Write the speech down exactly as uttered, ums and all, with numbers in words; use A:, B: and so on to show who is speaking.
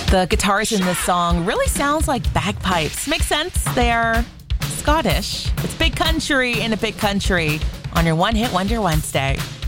A: The guitars in this song really sounds like bagpipes. Makes sense. They're Scottish. It's Big Country in a Big Country on your One Hit Wonder Wednesday.